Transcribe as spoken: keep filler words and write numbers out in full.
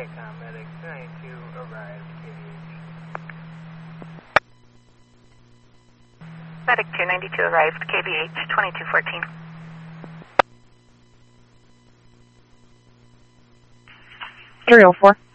TACOM, medic two ninety-two arrived, K V H. Medic two ninety-two arrived, K V H, twenty-two fourteen. three oh four.